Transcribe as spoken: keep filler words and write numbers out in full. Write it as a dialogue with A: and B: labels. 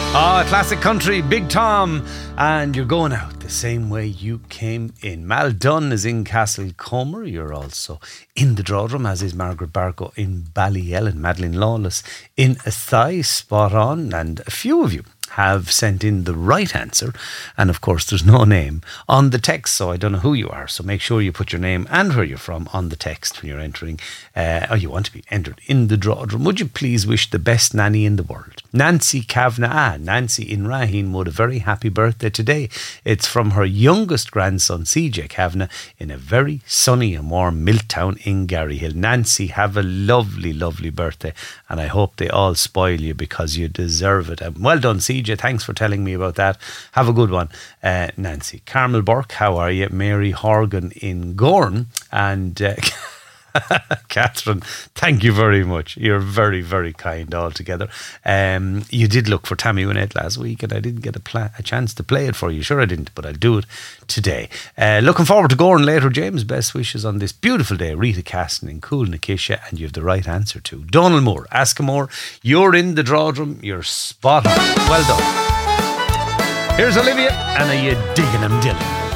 A: Ah, classic country, Big Tom, and you're going out the same way you came in. Mal Dunn is in Castlecomer. You're also in the Drodrum, as is Margaret Barco in Ballyellen, Madeline Lawless in Athy, spot on, and a few of you have sent in the right answer, and of course there's no name on the text, so I don't know who you are, so make sure you put your name and where you're from on the text when you're entering, uh, or you want to be entered in the Drodrum. Would you please wish the best nanny in the world, Nancy Kavanagh? Ah, Nancy in Raheen would a very happy birthday today. It's from her youngest grandson C J Kavanagh in a very sunny and warm Milltown in Garryhill. Nancy, have a lovely lovely birthday, and I hope they all spoil you because you deserve it. And well done, C J. Thanks for telling me about that. Have a good one, uh, Nancy. Carmel Burke, how are you? Mary Horgan in Gorn, and uh, Catherine, thank you very much. You're very, very kind altogether. Um, you did look for Tammy Wynette last week, and I didn't get a, pla- a chance to play it for you. Sure I didn't, but I'll do it today. Uh, looking forward to Gorn later, James. Best wishes on this beautiful day. Rita Caston in Cool Nikisha, and you have the right answer too. Donald Moore, Askamore, you're in the Drodrum. You're spot on. Well done. Here's Olivia, and are you digging him, Dylan?